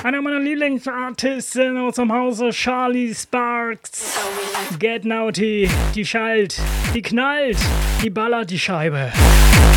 Einer meiner Lieblingsartisten aus dem Hause, Charlie Sparks. Get Naughty, die schallt, die knallt, die ballert die Scheibe.